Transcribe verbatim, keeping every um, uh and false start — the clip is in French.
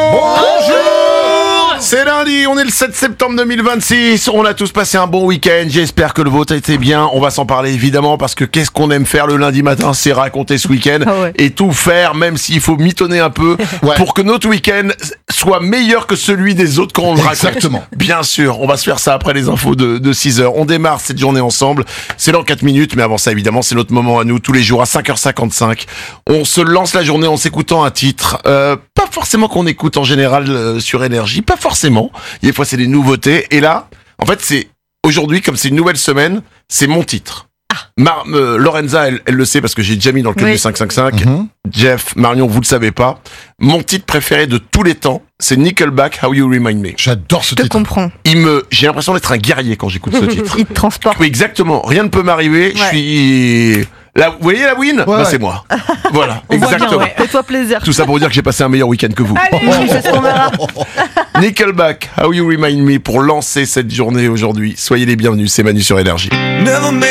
Bonjour. C'est lundi, on est le sept septembre deux mille vingt-six, on a tous passé un bon week-end, j'espère que le vôtre a été bien, on va s'en parler évidemment parce que qu'est-ce qu'on aime faire le lundi matin, c'est raconter ce week-end Ah ouais. et tout faire, même s'il faut mitonner un peu, Ouais. pour que notre week-end soit meilleur que celui des autres quand on le raconte. Exactement. Bien sûr, on va se faire ça après les infos de, de six heures. On démarre cette journée ensemble, c'est dans quatre minutes, mais avant ça évidemment c'est notre moment à nous, tous les jours à cinq heures cinquante-cinq. On se lance la journée en s'écoutant un titre, euh, pas forcément qu'on écoute en général euh, sur Énergie, pas forcément, des fois c'est des nouveautés, et là, en fait c'est, aujourd'hui comme c'est une nouvelle semaine, c'est mon titre. Mar- euh, Lorenza, elle, elle le sait parce que j'ai déjà mis dans le club Oui. du cinq cinq cinq. Mhm. Jeff, Marion, vous le savez pas. Mon titre préféré de tous les temps, c'est Nickelback, How You Remind Me. J'adore ce Je te titre. comprends. Il me, j'ai l'impression d'être un guerrier quand j'écoute ce titre. Il te transporte. Oui, exactement. Rien ne peut m'arriver. Je Ouais. suis, là, vous voyez la win? Bah, ouais. c'est moi. Voilà. On voit bien, Exactement. ouais. Fais-toi plaisir. Tout ça pour dire que j'ai passé un meilleur week-end que vous. Allez, c'est ce qu'on verra. Nickelback, How You Remind Me pour lancer cette journée aujourd'hui. Soyez les bienvenus. C'est Manu sur Énergie.